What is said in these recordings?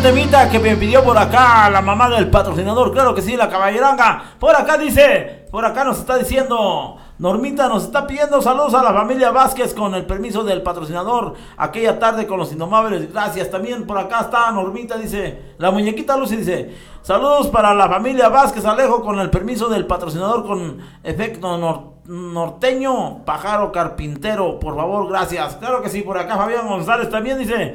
Temita que me pidió por acá la mamá del patrocinador, claro que sí, la caballeranga. Por acá dice, por acá nos está diciendo, Normita nos está pidiendo saludos a la familia Vázquez con el permiso del patrocinador. Aquella tarde con los Indomables, gracias. También por acá está Normita, dice, la muñequita Lucy dice, saludos para la familia Vázquez Alejo con el permiso del patrocinador con efecto norteño, pájaro carpintero, por favor, gracias. Claro que sí, por acá Fabián González también dice,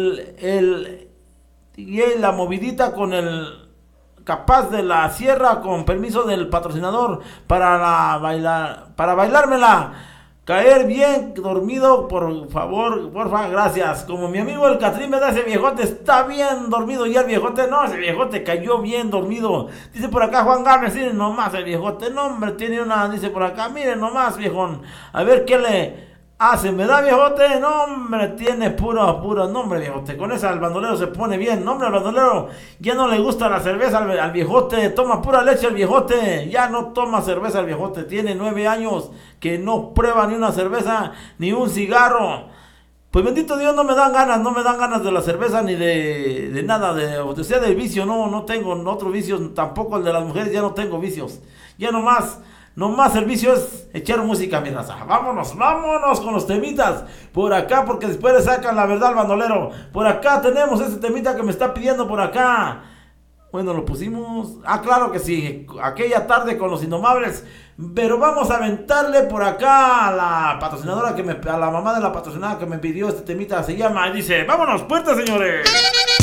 y la movidita con el capaz de la sierra con permiso del patrocinador para bailármela, caer bien dormido, por favor, porfa, gracias. Como mi amigo el Catrín me da ese viejote, está bien dormido ya el viejote, no, ese viejote cayó bien dormido. Dice por acá Juan Gámez, miren nomás el viejote, no hombre, tiene una, dice por acá, miren nomás viejón, a ver qué le hace, me da viejote, no hombre, tiene puro nombre viejote, con esa el bandolero se pone bien, nombre al bandolero, ya no le gusta la cerveza al viejote, toma pura leche el viejote, ya no toma cerveza el viejote, tiene 9 años que no prueba ni una cerveza, ni un cigarro, pues bendito Dios no me dan ganas de la cerveza ni de nada, o sea del vicio, no tengo otro vicio, tampoco el de las mujeres, ya no tengo vicios, ya nomás el vicio es echar música, mi raza. Vámonos con los temitas. Por acá, porque después le sacan la verdad al bandolero. Por acá tenemos ese temita que me está pidiendo por acá. Bueno, lo pusimos. Ah, claro que sí. Aquella tarde con los Indomables. Pero vamos a aventarle por acá a la patrocinadora a la mamá de la patrocinada que me pidió este temita. Se llama, dice, vámonos, puertas, señores.